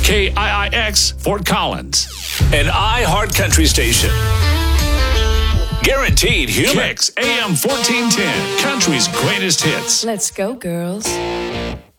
KIIX Fort Collins. An iHeart Country station. Guaranteed human. Kicks AM 1410. Country's greatest hits. Let's go, girls.